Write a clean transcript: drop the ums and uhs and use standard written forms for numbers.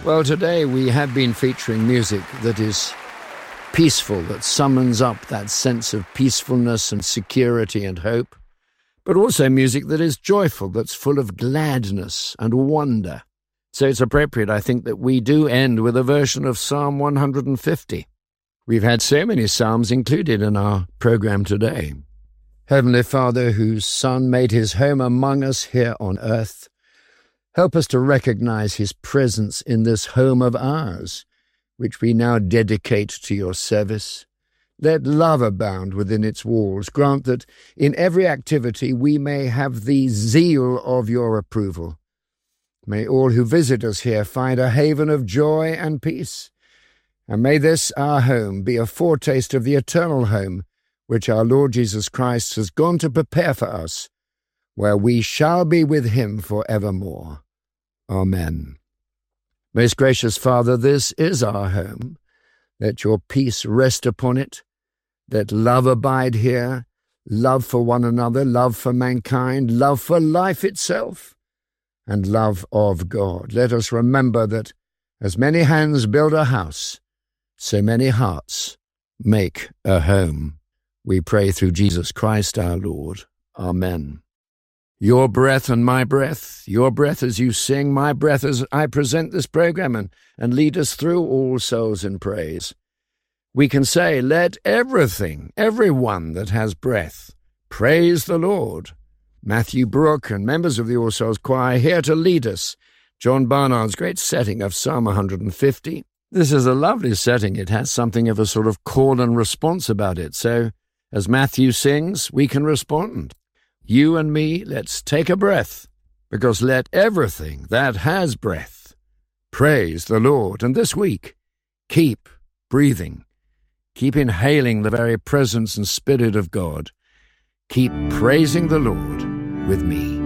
Well, today we have been featuring music that is peaceful, that summons up that sense of peacefulness and security and hope, but also music that is joyful, that's full of gladness and wonder. So it's appropriate, I think, that we do end with a version of Psalm 150. We've had so many psalms included in our program today. Heavenly Father, whose Son made his home among us here on earth, help us to recognize his presence in this home of ours, which we now dedicate to your service. Let love abound within its walls. Grant that in every activity we may have the zeal of your approval. May all who visit us here find a haven of joy and peace. And may this, our home, be a foretaste of the eternal home which our Lord Jesus Christ has gone to prepare for us, where we shall be with him for evermore. Amen. Most gracious Father, this is our home. Let your peace rest upon it. Let love abide here, love for one another, love for mankind, love for life itself, and love of God. Let us remember that as many hands build a house, so many hearts make a home. We pray through Jesus Christ our Lord. Amen. Your breath and my breath, your breath as you sing, my breath as I present this program and lead us through All Souls in praise. We can say, let everything, everyone that has breath, praise the Lord. Matthew Brook and members of the All Souls Choir here to lead us. John Barnard's great setting of Psalm 150. This is a lovely setting. It has something of a sort of call and response about it. So as Matthew sings, we can respond. You and me, let's take a breath, because let everything that has breath praise the Lord. And this week, keep breathing. Keep inhaling the very presence and spirit of God. Keep praising the Lord with me.